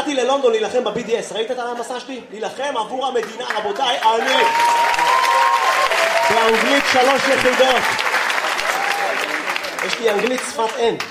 נסעתי ללונדון להילחם ב-BDS, ראית את המסע שלי? להילחם עבור המדינה, רבותיי, אני באנגלית 3 יחידות. יש לי אנגלית שפת אם.